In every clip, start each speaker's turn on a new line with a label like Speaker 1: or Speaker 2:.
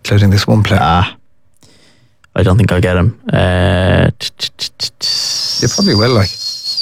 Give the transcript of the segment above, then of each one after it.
Speaker 1: including this one player.
Speaker 2: I don't think I'll get him.
Speaker 1: You probably will, like.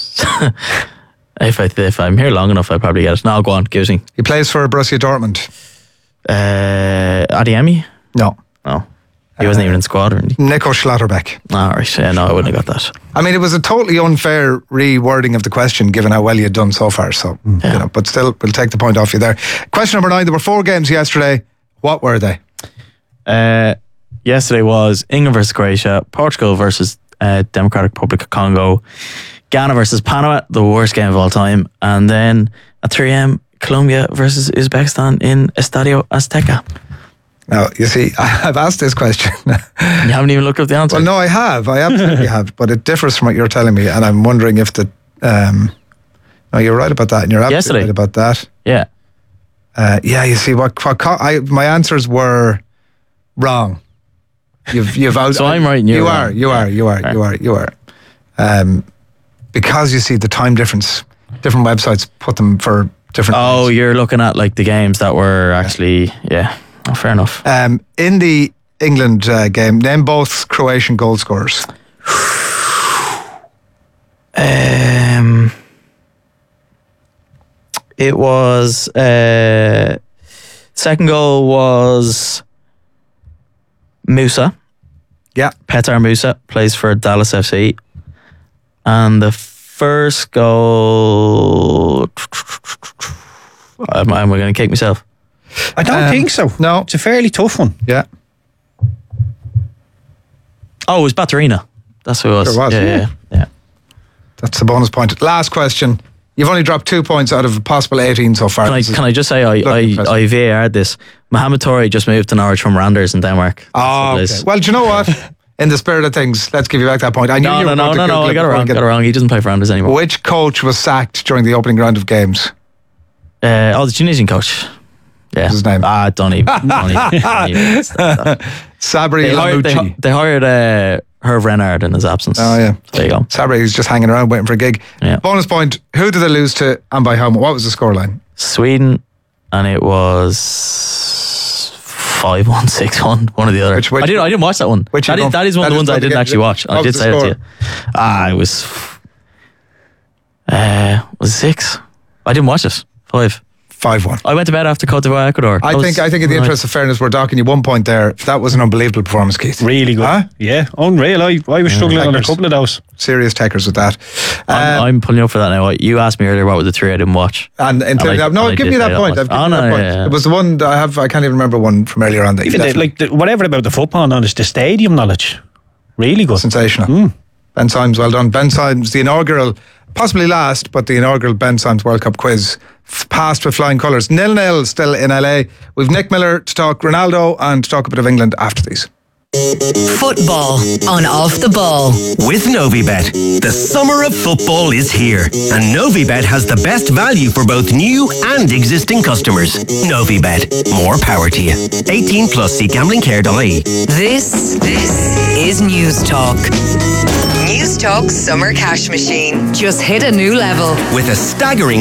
Speaker 2: If I'm here long enough, I'll probably get it. No, go on, give it to me.
Speaker 1: He plays for Borussia Dortmund.
Speaker 2: Adeyemi?
Speaker 1: No.
Speaker 2: He wasn't even in squad or anything.
Speaker 1: Nico Schlotterbeck.
Speaker 2: Right. No, I wouldn't have got that.
Speaker 1: I mean, it was a totally unfair rewording of the question given how well you'd done so far. So, but still, we'll take the point off you there. Question number 9. There were 4 games yesterday. What were they?
Speaker 2: Yesterday was England versus Croatia, Portugal versus Democratic Republic of Congo, Ghana versus Panama, the worst game of all time, and then at 3 a.m, Colombia versus Uzbekistan in Estadio Azteca.
Speaker 1: Now, you see, I've asked this question.
Speaker 2: You haven't even looked up the answer?
Speaker 1: Well, no, I have. I absolutely have. But it differs from what you're telling me. And I'm wondering if the... no, you're right about that. And you're absolutely right about that.
Speaker 2: Yeah.
Speaker 1: You see, my answers were wrong. You've out.
Speaker 2: So I'm right and you're wrong.
Speaker 1: You are. Because you see the time difference, different websites put them for different things.
Speaker 2: You're looking at like the games that were actually... Yeah. Oh, fair enough.
Speaker 1: In the England game, name both Croatian goal scorers.
Speaker 2: It was second goal was Musa.
Speaker 1: Yeah,
Speaker 2: Petar Musa plays for Dallas FC, and the first goal. Am I going to kick myself?
Speaker 3: I don't think so.
Speaker 1: No.
Speaker 3: It's a fairly tough one.
Speaker 1: Yeah.
Speaker 2: Oh, it was Baturina. That's who it was.
Speaker 1: Sure was.
Speaker 2: Yeah.
Speaker 1: That's the bonus point. Last question. You've only dropped 2 points out of a possible 18 so far.
Speaker 2: Can I just say I VAR'd this. Mohamed Touré just moved to Norwich from Randers in Denmark.
Speaker 1: Okay. Well, do you know what? In the spirit of things, let's give you back that point. I knew you were
Speaker 2: No, I got it wrong. He doesn't play for Randers anymore.
Speaker 1: Which coach was sacked during the opening round of games?
Speaker 2: The Tunisian coach. Yeah.
Speaker 1: What's his name?
Speaker 2: Don't even.
Speaker 1: Sabri Lamouchi.
Speaker 2: They hired Hervé Renard in his absence.
Speaker 1: Oh, yeah.
Speaker 2: So there you go.
Speaker 1: Sabri is just hanging around waiting for a gig.
Speaker 2: Yeah.
Speaker 1: Bonus point. Who did they lose to and by how much? What was the scoreline?
Speaker 2: Sweden, and it was 5-1, 6-1, one or the other. I didn't watch that one. That is one of the ones I didn't actually watch. I did say it to you. It was... was it 6? I didn't watch it. 5.
Speaker 1: 5-1.
Speaker 2: I went to bed after Cote d'Ivoire, Ecuador.
Speaker 1: I think in the interest of fairness, we're docking you 1 point there. That was an unbelievable performance, Keith.
Speaker 3: Really good.
Speaker 1: Huh?
Speaker 3: Yeah, unreal. I was struggling on a couple of those.
Speaker 1: Serious takers with that.
Speaker 2: I'm pulling you up for that now. You asked me earlier what were the 3 I didn't watch.
Speaker 1: Give me that point. It was the one that I have. I can't even remember one from earlier on.
Speaker 3: Whatever about the football knowledge, the stadium knowledge. Really good.
Speaker 1: Sensational. Ben Symes, well done. Ben Symes, the inaugural, possibly last, but the inaugural Ben Symes World Cup quiz passed with flying colours. 0-0 still in LA. We've Nick Miller to talk Ronaldo and to talk a bit of England after these.
Speaker 4: Football on Off the Ball.
Speaker 5: With Novibet. The summer of football is here, and Novibet has the best value for both new and existing customers. Novibet. More power to you. 18 plus. See gamblingcare.ie.
Speaker 4: This is News Talk. News Talk Summer Cash Machine just hit a new level
Speaker 5: with a staggering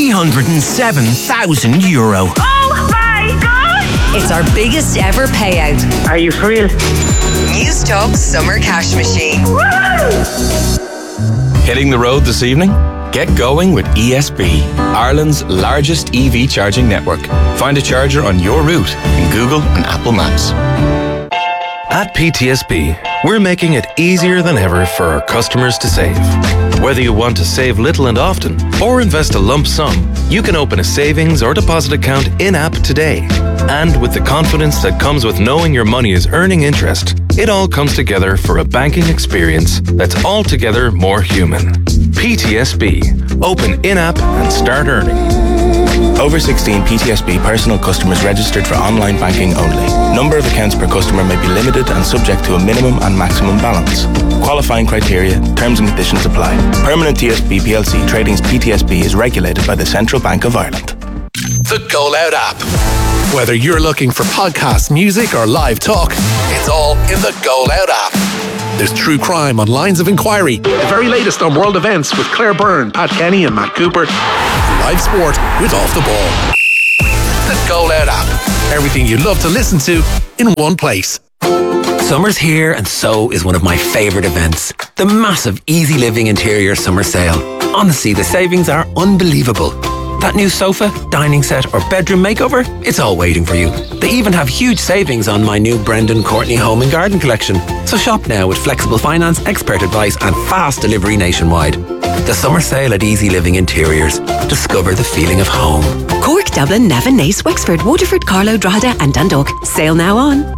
Speaker 5: €307,000.
Speaker 4: Oh my God! It's our biggest ever payout.
Speaker 6: Are you for real?
Speaker 4: News Talk Summer Cash Machine. Woo!
Speaker 7: Hitting the road this evening? Get going with ESB, Ireland's largest EV charging network. Find a charger on your route in Google and Apple Maps.
Speaker 8: At PTSB, we're making it easier than ever for our customers to save. Whether you want to save little and often or invest a lump sum, you can open a savings or deposit account in-app today. And with the confidence that comes with knowing your money is earning interest, it all comes together for a banking experience that's altogether more human. PTSB. Open in-app and start earning.
Speaker 9: Over 16 PTSB personal customers registered for online banking only. Number of accounts per customer may be limited and subject to a minimum and maximum balance. Qualifying criteria, terms and conditions apply. Permanent TSB PLC Tradings PTSB is regulated by the Central Bank of Ireland.
Speaker 10: The Goal Out app. Whether you're looking for podcasts, music or live talk, it's all in the Goal Out app. There's true crime on Lines of Inquiry, the very latest on world events with Claire Byrne, Pat Kenny and Matt Cooper, live sport with Off the Ball. The Goal Out app. Everything you love to listen to in one place.
Speaker 5: Summer's here and so is one of my favourite events. The massive Easy Living Interior Summer Sale. Honestly, the savings are unbelievable. That new sofa, dining set or bedroom makeover, it's all waiting for you. They even have huge savings on my new Brendan Courtney Home and Garden collection. So shop now with flexible finance, expert advice and fast delivery nationwide. The summer sale at Easy Living Interiors. Discover the feeling of home.
Speaker 6: Cork, Dublin, Navan, Naas, Wexford, Waterford, Carlow, Drogheda and Dundalk. Sale now on.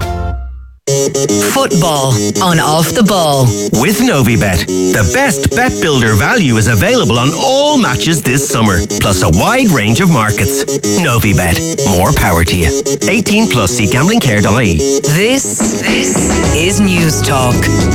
Speaker 4: Football on Off the Ball.
Speaker 5: With Novibet, the best bet builder value is available on all matches this summer, plus a wide range of markets. Novibet, more power to you. 18 plus, see gamblingcare.ie.
Speaker 4: This is News Talk.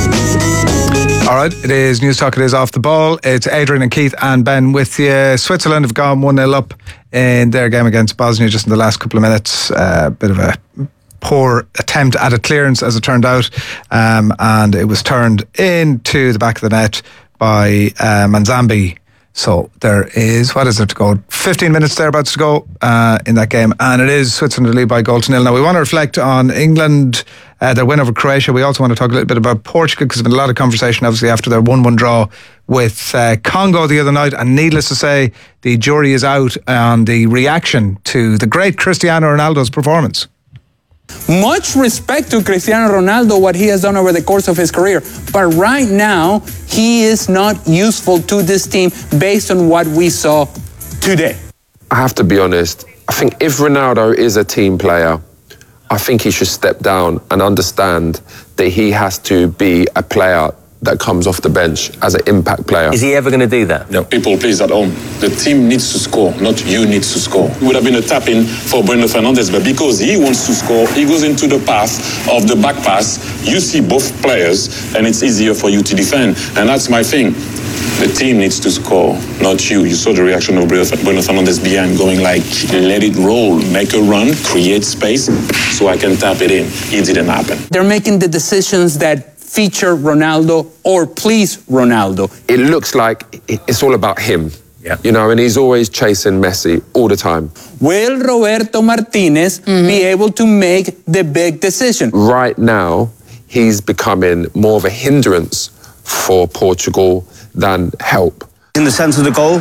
Speaker 1: All right, it is News Talk, it is Off the Ball. It's Adrian and Keith and Ben with you. Switzerland have gone 1-0 up in their game against Bosnia just in the last couple of minutes. Bit of a poor attempt at a clearance, as it turned out, and it was turned into the back of the net by Manzambi. So there is, what is it to go? 15 minutes thereabouts to go in that game, and it is Switzerland lead by 0-0. Now we want to reflect on England, their win over Croatia. We also want to talk a little bit about Portugal, because there's been a lot of conversation obviously after their 1-1 draw with Congo the other night, and needless to say, the jury is out on the reaction to the great Cristiano Ronaldo's performance.
Speaker 11: Much respect to Cristiano Ronaldo, what he has done over the course of his career. But right now, he is not useful to this team based on what we saw today.
Speaker 12: I have to be honest. I think if Ronaldo is a team player, I think he should step down and understand that he has to be a player that comes off the bench as an impact player.
Speaker 13: Is he ever going to do that?
Speaker 14: No. People, please, at home. The team needs to score, not you need to score. It would have been a tap-in for Bruno Fernandes, but because he wants to score, he goes into the path of the back pass. You see both players, and it's easier for you to defend. And that's my thing. The team needs to score, not you. You saw the reaction of Bruno Fernandes behind, going like, let it roll, make a run, create space, so I can tap it in. It didn't happen.
Speaker 11: They're making the decisions that feature Ronaldo or please Ronaldo.
Speaker 12: It looks like it's all about him.
Speaker 13: Yeah.
Speaker 12: You know, and he's always chasing Messi all the time.
Speaker 11: Will Roberto Martinez be able to make the big decision?
Speaker 12: Right now, he's becoming more of a hindrance for Portugal than help.
Speaker 15: In the centre of the goal,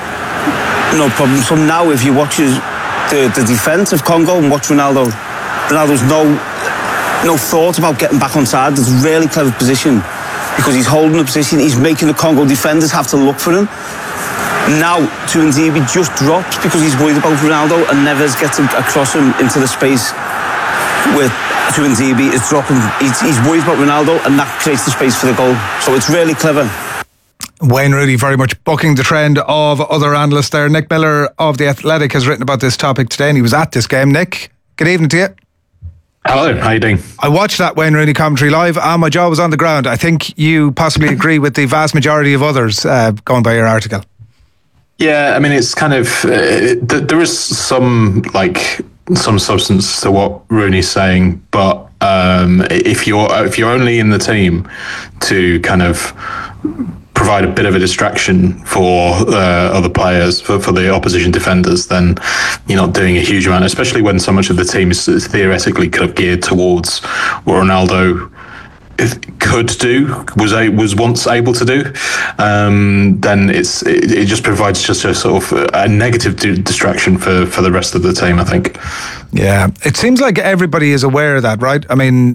Speaker 15: no problem. So now if you watch the defence of Congo and watch Ronaldo's no thought about getting back on side. It's a really clever position because he's holding the position. He's making the Congo defenders have to look for him. Now Tuanzebe just drops because he's worried about Ronaldo, and Neves gets across him into the space where Tuanzebe is dropping. He's worried about Ronaldo, and that creates the space for the goal. So it's really clever.
Speaker 1: Wayne Rooney very much bucking the trend of other analysts there. Nick Miller of The Athletic has written about this topic today, and he was at this game. Nick, good evening to you.
Speaker 16: Hello, how you doing?
Speaker 1: I watched that Wayne Rooney commentary live and my jaw was on the ground. I think you possibly agree with the vast majority of others going by your article.
Speaker 16: Yeah, I mean, it's kind of there is some substance to what Rooney's saying, but if you're only in the team to kind of provide a bit of a distraction for other players, for the opposition defenders, then you're not doing a huge amount, especially when so much of the team is theoretically kind of geared towards what Ronaldo could do, was once able to do. Then it just provides just a sort of a negative distraction for the rest of the team, I think.
Speaker 1: Yeah, it seems like everybody is aware of that, right? I mean,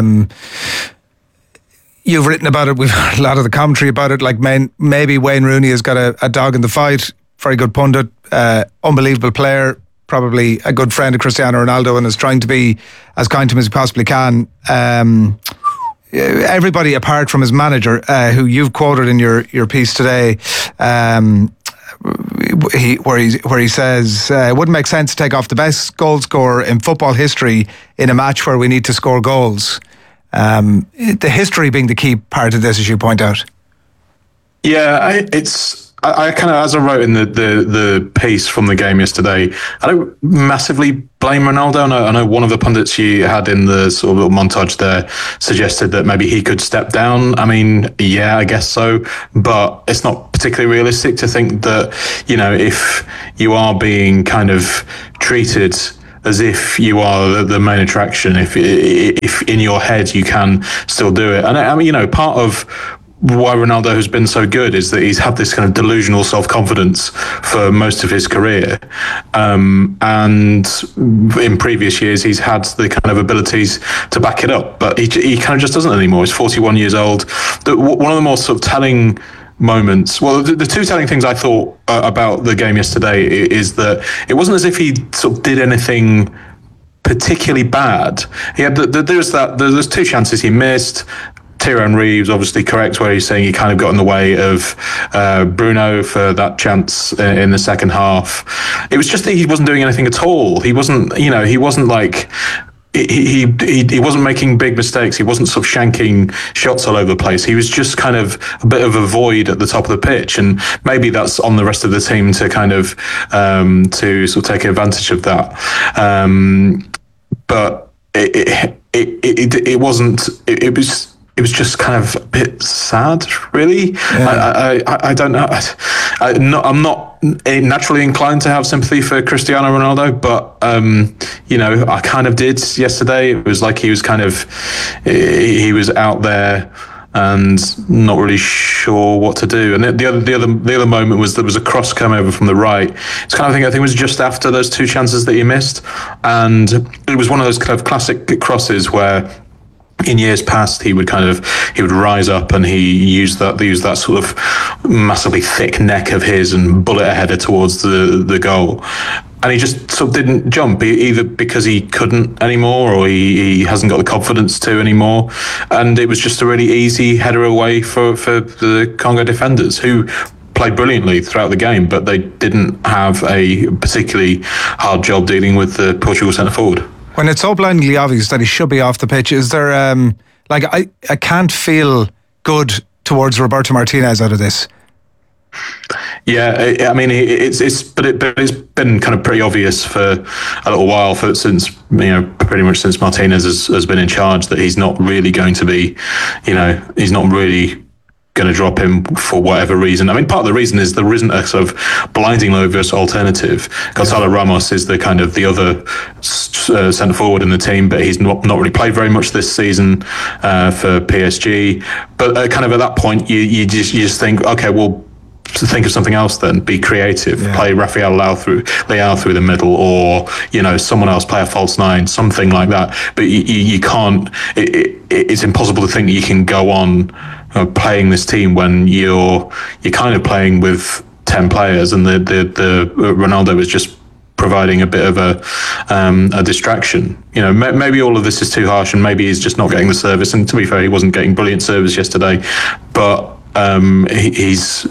Speaker 1: you've written about it. We've heard a lot of the commentary about it. Like, maybe Wayne Rooney has got a dog in the fight. Very good pundit, unbelievable player, probably a good friend of Cristiano Ronaldo, and is trying to be as kind to him as he possibly can. Everybody apart from his manager, who you've quoted in your piece today, where he says it wouldn't make sense to take off the best goal scorer in football history in a match where we need to score goals. The history being the key part of this, as you point out.
Speaker 16: Yeah, I kind of, as I wrote in the piece from the game yesterday, I don't massively blame Ronaldo. I know one of the pundits you had in the sort of little montage there suggested that maybe he could step down. I mean, yeah, I guess so, but it's not particularly realistic to think that, you know, if you are being kind of treated as if you are the main attraction. If in your head you can still do it, and I mean, part of why Ronaldo has been so good is that he's had this kind of delusional self-confidence for most of his career, and in previous years he's had the kind of abilities to back it up, but he kind of just doesn't anymore. He's 41 years old. One of the more sort of telling moments, well, the two telling things I thought about the game yesterday is that it wasn't as if he sort of did anything particularly bad. He had there's two chances he missed. Tyrone Reeves obviously correct where he's saying he kind of got in the way of Bruno for that chance in the second half. It was just that he wasn't doing anything at all. He wasn't, he wasn't like, he wasn't making big mistakes. He wasn't sort of shanking shots all over the place. He was just kind of a bit of a void at the top of the pitch, and maybe that's on the rest of the team to kind of to sort of take advantage of that. But it wasn't. It was just kind of a bit sad, really. Yeah. I don't know. I'm not naturally inclined to have sympathy for Cristiano Ronaldo, but I kind of did yesterday. It was like he was out there and not really sure what to do. And the other moment was there was a cross come over from the right. It's kind of thing I think it was just after those two chances that he missed, and it was one of those kind of classic crosses where, in years past, he would rise up and he used that sort of massively thick neck of his and bullet a header towards the goal. And he just sort of didn't jump, either because he couldn't anymore or he hasn't got the confidence to anymore. And it was just a really easy header away for the Congo defenders, who played brilliantly throughout the game, but they didn't have a particularly hard job dealing with the Portugal centre forward.
Speaker 1: When it's so blindingly obvious that he should be off the pitch, is there I can't feel good towards Roberto Martinez out of this.
Speaker 16: Yeah, I mean it's been kind of pretty obvious for a little while, since pretty much since Martinez has been in charge, that he's not really going to be, he's not really going to drop him for whatever reason. I mean, part of the reason is there isn't a sort of blindingly obvious alternative. Gonzalo Ramos is the kind of the other centre forward in the team, but he's not really played very much this season for PSG. But kind of at that point, you just think, okay, well, think of something else then. Be creative. Yeah. Play Rafael Leao through the middle, or someone else play a false nine, something like that. But you can't. It's impossible to think that you can go on playing this team when you're kind of playing with 10 players, and the Ronaldo is just providing a bit of a distraction. Maybe all of this is too harsh, and maybe he's just not getting the service. And to be fair, he wasn't getting brilliant service yesterday, but he's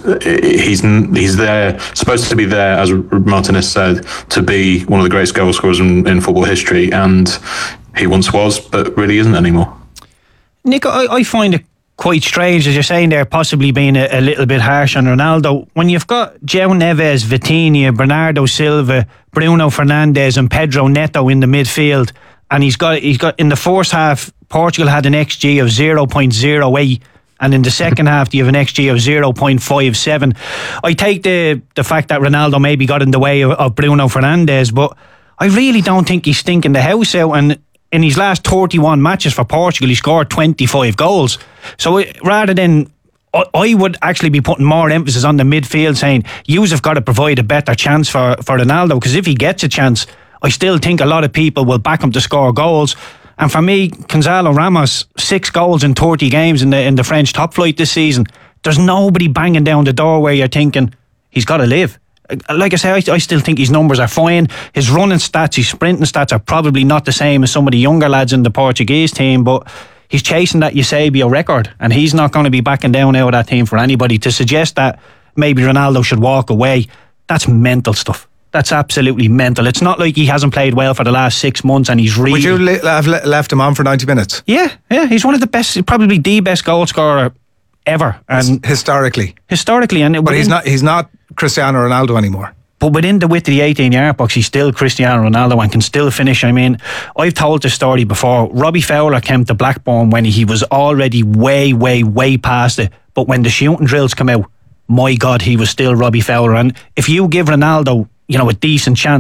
Speaker 16: there, supposed to be there, as Martinez said, to be one of the greatest goal scorers in football history, and he once was, but really isn't anymore.
Speaker 3: Nick, I find it quite strange, as you're saying there, possibly being a little bit harsh on Ronaldo, when you've got João Neves, Vitinha, Bernardo Silva, Bruno Fernandes and Pedro Neto in the midfield, and he's got in the first half, Portugal had an XG of 0.08, and in the second half you have an XG of 0.57. I take the fact that Ronaldo maybe got in the way of Bruno Fernandes, but I really don't think he's stinking the house out. And in his last 31 matches for Portugal, he scored 25 goals. So rather than, I would actually be putting more emphasis on the midfield, saying yous have got to provide a better chance for Ronaldo, because if he gets a chance, I still think a lot of people will back him to score goals. And for me, Gonzalo Ramos, 6 goals in 30 games in the French top flight this season. There's nobody banging down the door where you're thinking he's got to live. Like I say, I still think his numbers are fine. His running stats, his sprinting stats are probably not the same as some of the younger lads in the Portuguese team, but he's chasing that Eusebio record, and he's not going to be backing down out of that team for anybody. To suggest that maybe Ronaldo should walk away, that's mental stuff. That's absolutely mental. It's not like he hasn't played well for the last 6 months and he's really...
Speaker 1: Would you have left him on for 90 minutes?
Speaker 3: Yeah. He's one of the best, probably the best goal scorer ever. And
Speaker 1: historically.
Speaker 3: But
Speaker 1: he's not Cristiano Ronaldo anymore.
Speaker 3: But within the width of the 18-yard box, he's still Cristiano Ronaldo and can still finish. I mean, I've told this story before. Robbie Fowler came to Blackburn when he was already way, way, way past it. But when the shooting drills come out, my God, he was still Robbie Fowler. And if you give Ronaldo, a decent chance,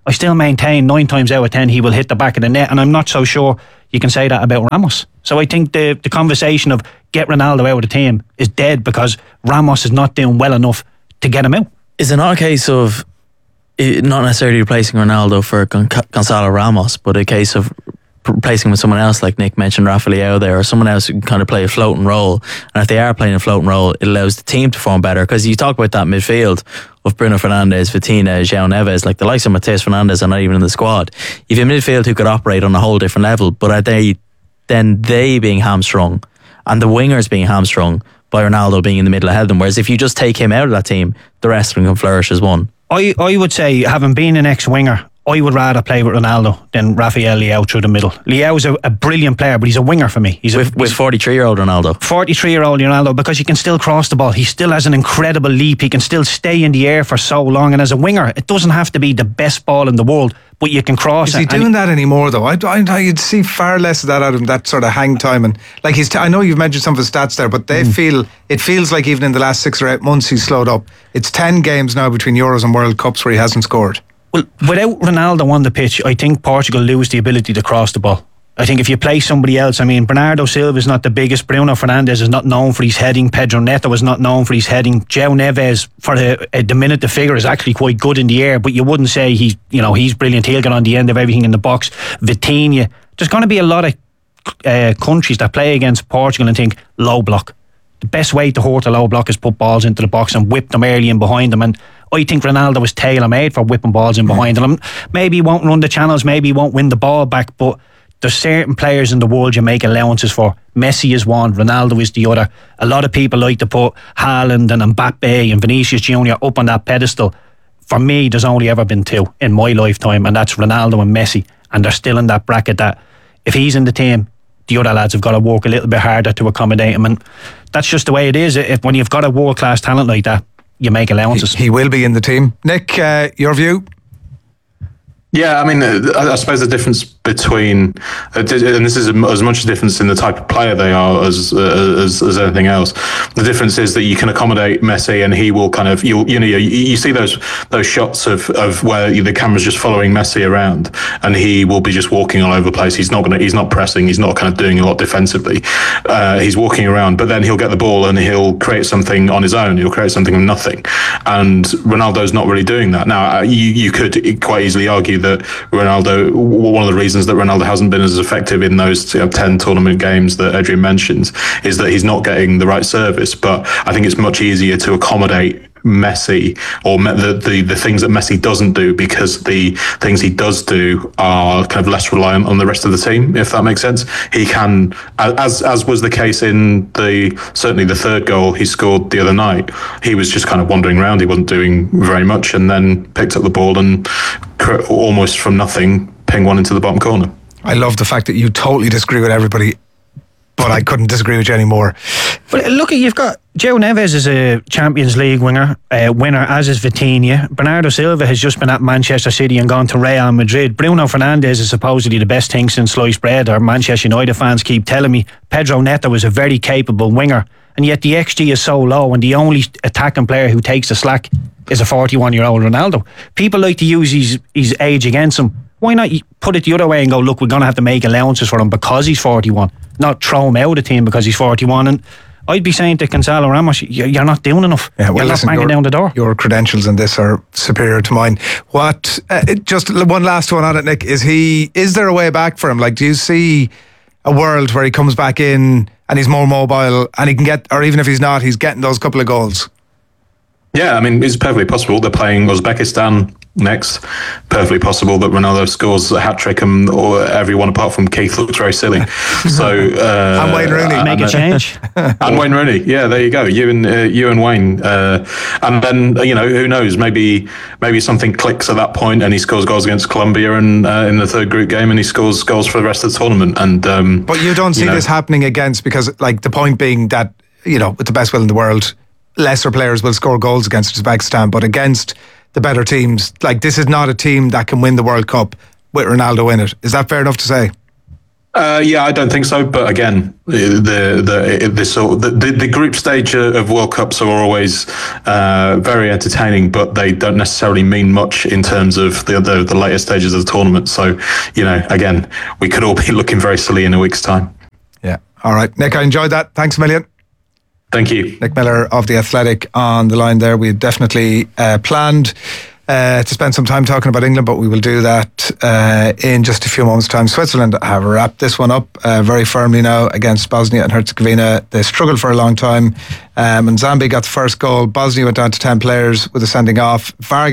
Speaker 3: I still maintain 9 times out of 10 he will hit the back of the net, and I'm not so sure you can say that about Ramos. So I think the conversation of get Ronaldo out of the team is dead because Ramos is not doing well enough to get him out.
Speaker 2: Is it not a case of not necessarily replacing Ronaldo for Gonzalo Ramos, but a case of replacing him with someone else, like Nick mentioned, Rafa Leao there, or someone else who can kind of play a floating role? And if they are playing a floating role, it allows the team to perform better. Because you talk about that midfield of Bruno Fernandes, Vitinha, João Neves, like the likes of Mateus Fernandes are not even in the squad. You've a midfield who could operate on a whole different level, but are they being hamstrung and the wingers being hamstrung by Ronaldo being in the middle ahead of them? Whereas if you just take him out of that team, the rest of them can flourish as one.
Speaker 3: I would say, having been an ex-winger, I would rather play with Ronaldo than Rafael Leao through the middle. Leao's a brilliant player, but he's a winger for me. He's
Speaker 2: with 43-year-old Ronaldo. 43-year-old
Speaker 3: Ronaldo, because he can still cross the ball. He still has an incredible leap. He can still stay in the air for so long. And as a winger, it doesn't have to be the best ball in the world, but you can cross.
Speaker 1: Is he doing that anymore though? You'd see far less of that out of him, that sort of hang time. And like I know you've mentioned some of his stats there, but it feels like even in the last 6 or 8 months he's slowed up. It's 10 games now between Euros and World Cups where he hasn't scored.
Speaker 3: Well, without Ronaldo on the pitch, I think Portugal lose the ability to cross the ball. I think if you play somebody else, I mean, Bernardo Silva is not the biggest. Bruno Fernandes is not known for his heading. Pedro Neto is not known for his heading. João Neves, for the minute the figure, is actually quite good in the air, but you wouldn't say he's brilliant. He'll get on the end of everything in the box. Vitinha. There's going to be a lot of countries that play against Portugal and think low block. The best way to hurt a low block is put balls into the box and whip them early in behind them. And I think Ronaldo was tailor-made for whipping balls in behind them. Maybe he won't run the channels, maybe he won't win the ball back, but there's certain players in the world you make allowances for. Messi is one, Ronaldo is the other. A lot of people like to put Haaland and Mbappe and Vinicius Junior up on that pedestal. For me, there's only ever been 2 in my lifetime, and that's Ronaldo and Messi. And they're still in that bracket that if he's in the team, the other lads have got to work a little bit harder to accommodate him. And that's just the way it is. When you've got a world-class talent like that, you make allowances.
Speaker 1: He will be in the team. Nick, your view?
Speaker 16: Yeah, I mean, I suppose the difference between, and this is as much a difference in the type of player they are as anything else. The difference is that you can accommodate Messi, and he will kind of you see those shots of where the camera's just following Messi around, and he will be just walking all over the place. He's not pressing. He's not kind of doing a lot defensively. He's walking around, but then he'll get the ball and he'll create something on his own. He'll create something from nothing, and Ronaldo's not really doing that. Now, you could quite easily argue that Ronaldo, one of the reasons that Ronaldo hasn't been as effective in those 10 tournament games that Adrian mentions is that he's not getting the right service. But I think it's much easier to accommodate Messi or the things that Messi doesn't do, because the things he does do are kind of less reliant on the rest of the team, if that makes sense. He can, as was the case in certainly the third goal he scored the other night, he was just kind of wandering around. He wasn't doing very much, and then picked up the ball and almost from nothing ping one into the bottom corner.
Speaker 1: I love the fact that you totally disagree with everybody, but I couldn't disagree with you anymore.
Speaker 3: But look, you've got João Neves is a Champions League winner, as is Vitinha. Bernardo Silva has just been at Manchester City and gone to Real Madrid. Bruno Fernandes is supposedly the best thing since sliced bread, or Manchester United fans keep telling me. Pedro Neto is a very capable winger, and yet the XG is so low, and the only attacking player who takes the slack is a 41-year-old Ronaldo. People like to use his age against him. Why not put it the other way and go, look, we're going to have to make allowances for him because he's 41, not throw him out of the team because he's 41. And I'd be saying to Gonzalo Ramos, you're not doing enough. Yeah, well, you're not banging down the door.
Speaker 1: Your credentials in this are superior to mine. Just one last one on it, Nick. Is there a way back for him? Like, do you see a world where he comes back in and he's more mobile and he can get, or even if he's not, he's getting those couple of goals?
Speaker 16: Yeah, I mean, it's perfectly possible. They're playing Uzbekistan next. Perfectly possible that Ronaldo scores a hat-trick or everyone apart from Keith looks very silly. So
Speaker 1: and Wayne Rooney.
Speaker 3: Make a change.
Speaker 16: And Wayne Rooney. Yeah, there you go. You and Wayne. And then, who knows? Maybe something clicks at that point and he scores goals against Colombia and in the third group game, and he scores goals for the rest of the tournament. And
Speaker 1: but you don't see this happening because, like, the point being that, with the best will in the world, lesser players will score goals against Uzbekistan, but against the better teams, like, this is not a team that can win the World Cup with Ronaldo in it. Is that fair enough to say?
Speaker 16: Yeah, I don't think so. But again, the group stage of World Cups are always very entertaining, but they don't necessarily mean much in terms of the later stages of the tournament. So, again, we could all be looking very silly in a week's time.
Speaker 1: Yeah. All right, Nick, I enjoyed that. Thanks a million.
Speaker 16: Thank you.
Speaker 1: Nick Miller of The Athletic on the line there. We had definitely planned to spend some time talking about England, but we will do that in just a few moments' time. Switzerland have wrapped this one up very firmly now against Bosnia and Herzegovina. They struggled for a long time. And Zambia got the first goal. Bosnia went down to 10 players with a sending off.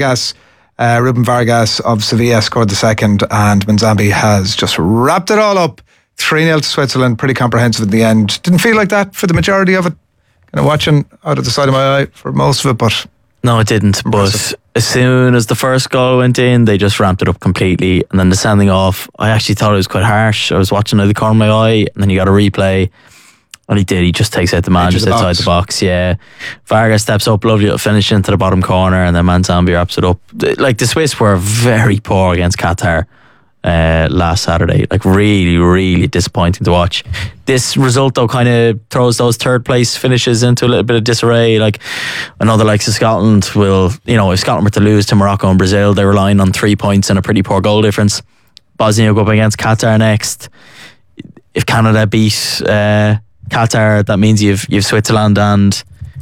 Speaker 1: Ruben Vargas of Sevilla scored the second, and Mzambi has just wrapped it all up. 3-0 to Switzerland, pretty comprehensive in the end. Didn't feel like that for the majority of it. Kind of watching out of the side of my eye for most of it, but...
Speaker 2: No, it didn't. But as soon as the first goal went in, they just ramped it up completely. And then the sending off, I actually thought it was quite harsh. I was watching out of the corner of my eye, and then you got a replay. And he did. He just takes out the man just outside the box. Yeah. Vargas steps up, lovely little finish into the bottom corner, and then Mzambi wraps it up. Like, the Swiss were very poor against Qatar last Saturday. Like, really, really disappointing to watch. This result, though, kind of throws those third place finishes into a little bit of disarray. Like, I know the likes of Scotland will, if Scotland were to lose to Morocco and Brazil, they're relying on 3 points and a pretty poor goal difference. Bosnia will go up against Qatar next. If Canada beat Qatar, that means you've Switzerland and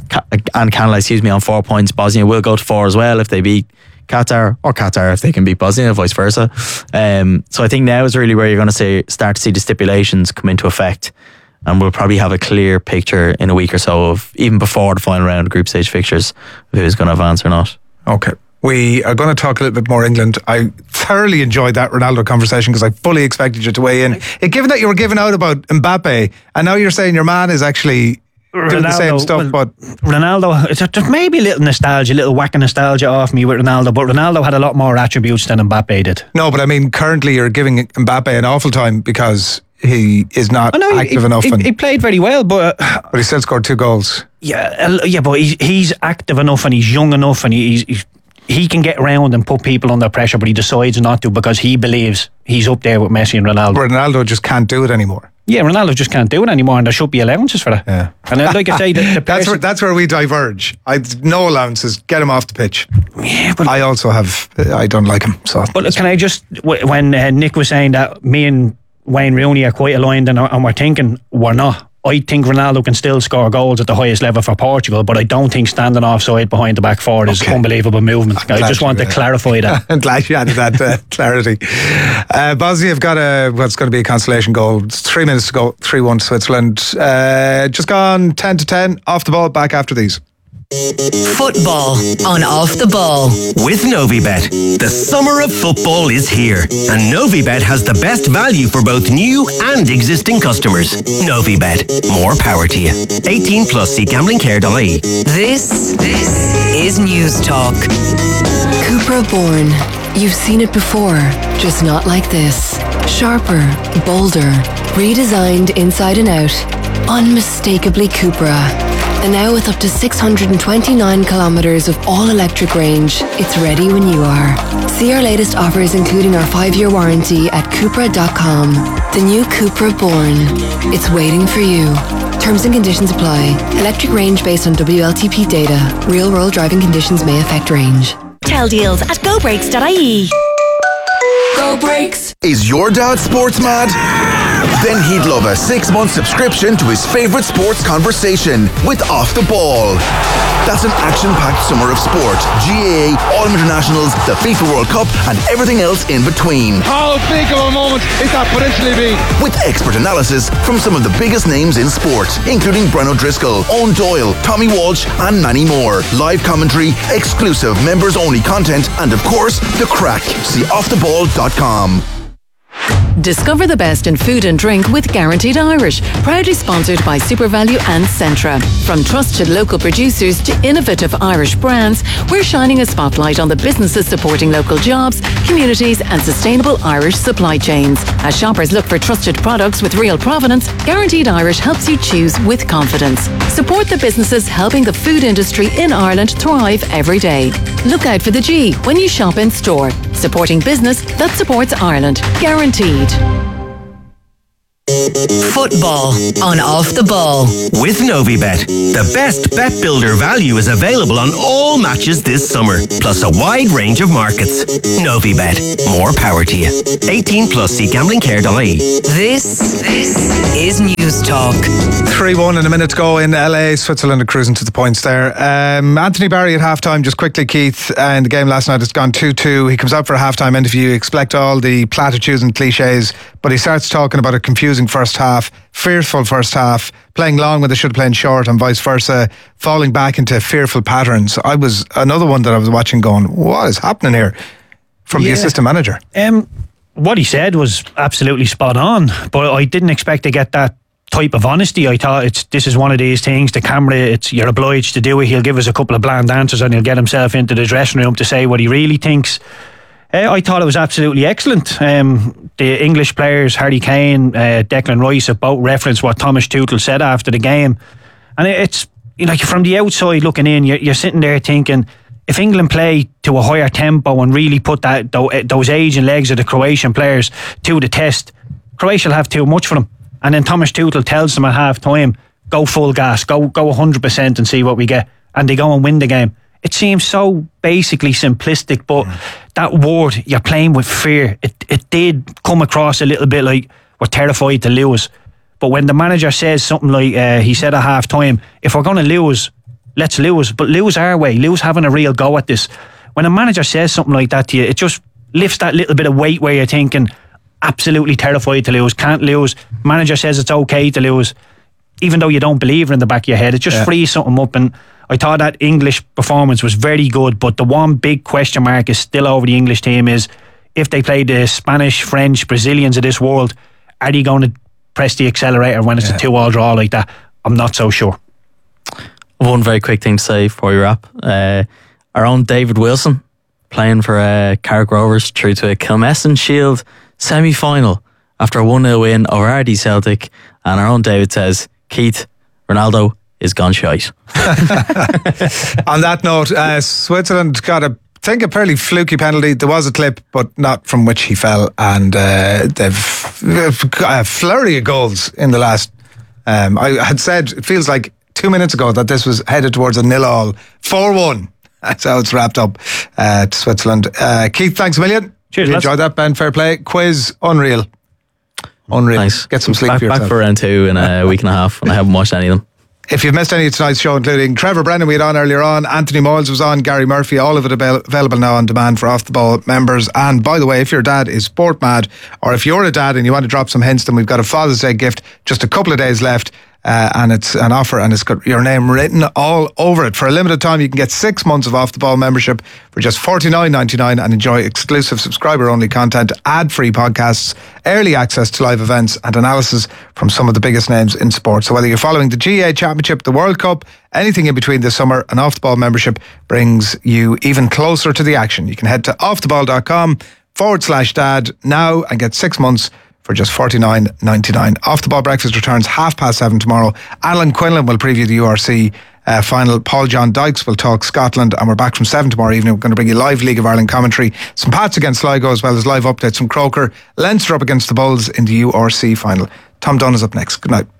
Speaker 2: Canada, on 4 points. Bosnia will go to 4 as well if they beat Qatar, or Qatar if they can beat Bosnia, vice versa. So I think now is really where you're going to start to see the stipulations come into effect, and we'll probably have a clear picture in a week or so of, even before the final round of group stage fixtures, of who's going to advance or not.
Speaker 1: Okay. We are going to talk a little bit more England. I thoroughly enjoyed that Ronaldo conversation because I fully expected you to weigh in. Given that you were giving out about Mbappe, and now you're saying your man is actually doing the same stuff, but
Speaker 3: Ronaldo, there's maybe a little nostalgia, a little whack of nostalgia off me with Ronaldo, but Ronaldo had a lot more attributes than Mbappe did.
Speaker 1: No, but I mean, currently you're giving Mbappe an awful time because he is not active enough.
Speaker 3: He played very well, but
Speaker 1: he still scored 2 goals.
Speaker 3: Yeah, but he's active enough and he's young enough and he can get around and put people under pressure, but he decides not to because he believes he's up there with Messi and Ronaldo.
Speaker 1: But Ronaldo just can't do it anymore.
Speaker 3: Yeah, Ronaldo just can't do it anymore, and there should be allowances for that.
Speaker 1: Yeah.
Speaker 3: And like I say,
Speaker 1: that's where we diverge. No allowances. Get him off the pitch.
Speaker 3: Yeah, but
Speaker 1: I also have. I don't like him. So.
Speaker 3: But can I just, when Nick was saying that me and Wayne Rooney are quite aligned, and we're thinking we're not. I think Ronaldo can still score goals at the highest level for Portugal, but I don't think standing offside behind the back four is unbelievable movement. I just want to clarify that.
Speaker 1: I'm glad you added that clarity. Bosnia have got what's going to be a consolation goal. It's 3 minutes to go, 3-1 to Switzerland. Just gone 10-10, off the ball, back after these.
Speaker 4: Football on Off the Ball.
Speaker 5: With Novibet, the summer of football is here, and Novibet has the best value for both new and existing customers. Novibet, more power to you. 18 plus, see gamblingcare.ie.
Speaker 4: This is News Talk.
Speaker 6: Cupra Born. You've seen it before, just not like this. Sharper, bolder, redesigned inside and out. Unmistakably Cupra. And now with up to 629 kilometres of all-electric range, it's ready when you are. See our latest offers including our 5-year warranty at Cupra.com. The new Cupra Born. It's waiting for you. Terms and conditions apply. Electric range based on WLTP data. Real-world driving conditions may affect range.
Speaker 13: Tell deals at gobrakes.ie.
Speaker 6: Go Brakes!
Speaker 17: Is your dad sports mad? Then he'd love a 6-month subscription to his favourite sports conversation with Off the Ball. That's an action-packed summer of sport, GAA, Autumn Internationals, the FIFA World Cup and everything else in between.
Speaker 18: How big of a moment is that potentially be?
Speaker 17: With expert analysis from some of the biggest names in sport, including Brennan O'Driscoll, Owen Doyle, Tommy Walsh and many more. Live commentary, exclusive members-only content and of course, the crack. See offtheball.com.
Speaker 4: Discover the best in food and drink with Guaranteed Irish, proudly sponsored by SuperValu and Centra. From trusted local producers to innovative Irish brands, we're shining a spotlight on the businesses supporting local jobs, communities and sustainable Irish supply chains. As shoppers look for trusted products with real provenance, Guaranteed Irish helps you choose with confidence. Support the businesses helping the food industry in Ireland thrive every day. Look out for the G when you shop in store. Supporting business that supports Ireland. Guaranteed.
Speaker 19: Football on Off the Ball.
Speaker 5: With Novibet, the best bet builder value is available on all matches this summer, plus a wide range of markets. Novibet, more power to you. 18 plus, see gamblingcare.ie.
Speaker 19: This is News Talk.
Speaker 1: 3-1 and a minute to go in LA. Switzerland are cruising to the points there. Anthony Barry at halftime, just quickly, Keith, in the game last night, it's gone 2-2. He comes out for a halftime interview. You expect all the platitudes and cliches, but he starts talking about a confusing first half, fearful first half, playing long when they should have played short, and vice versa, falling back into fearful patterns. I was another one that I was watching going, what is happening here from the assistant manager?
Speaker 3: What he said was absolutely spot on, but I didn't expect to get that type of honesty. I thought this is one of these things, the camera, you're obliged to do it. He'll give us a couple of bland answers and he'll get himself into the dressing room to say what he really thinks. I thought it was absolutely excellent. The English players, Harry Kane, Declan Rice, have both referenced what Thomas Tuchel said after the game. And it's, like, from the outside looking in, you're sitting there thinking, if England play to a higher tempo and really put those aging legs of the Croatian players to the test, Croatia will have too much for them. And then Thomas Tuchel tells them at half time, go full gas, go 100% and see what we get. And they go and win the game. It seems so basically simplistic, but that word, you're playing with fear, it did come across a little bit like we're terrified to lose. But when the manager says something like he said at half time, if we're going to lose, let's lose, but lose our way, lose having a real go at this. When a manager says something like that to you, it just lifts that little bit of weight where you're thinking, absolutely terrified to lose, can't lose. Manager says it's okay to lose, even though you don't believe it in the back of your head. It just frees something up. And I thought that English performance was very good, but the one big question mark is still over the English team is, if they play the Spanish, French, Brazilians of this world, are they going to press the accelerator when it's a 2-2 draw like that? I'm not so sure.
Speaker 2: One very quick thing to say before we wrap. Our own David Wilson playing for Carrick Rovers through to a Kilmessan Shield semi-final after a 1-0 win over RD Celtic, and our own David says, Keith, Ronaldo is gone shite.
Speaker 1: On that note, Switzerland got a fairly fluky penalty. There was a clip, but not from which he fell, and they've got a flurry of goals in the last. I had said it feels like 2 minutes ago that this was headed towards a 0-0, 4-1. That's how it's wrapped up to Switzerland. Keith, thanks a million.
Speaker 3: Cheers.
Speaker 1: Enjoyed that, Ben. Fair play. Quiz, unreal. Nice. Get some sleep for yourself.
Speaker 2: Back for round 2 in a week and a half, and I haven't watched any of them.
Speaker 1: If you've missed any of tonight's show, including Trevor Brennan we had on earlier on, Anthony Moyles was on, Gary Murphy, all of it available now on demand for Off the Ball members. And by the way, if your dad is sport mad, or if you're a dad and you want to drop some hints, then we've got a Father's Day gift just a couple of days left. And it's an offer and it's got your name written all over it. For a limited time, you can get 6 months of Off the Ball membership for just $49.99 and enjoy exclusive subscriber-only content, ad-free podcasts, early access to live events and analysis from some of the biggest names in sport. So whether you're following the GA Championship, the World Cup, anything in between this summer, an Off the Ball membership brings you even closer to the action. You can head to offtheball.com/dad now and get 6 months for just $49.99. Off the Ball Breakfast returns 7:30 tomorrow. Alan Quinlan will preview the URC final. Paul John Dykes will talk Scotland, and we're back from 7 tomorrow evening. We're going to bring you live League of Ireland commentary, some Pats against Sligo, as well as live updates from Croker. Leinster up against the Bulls in the URC final. Tom Dunn is up next. Good night.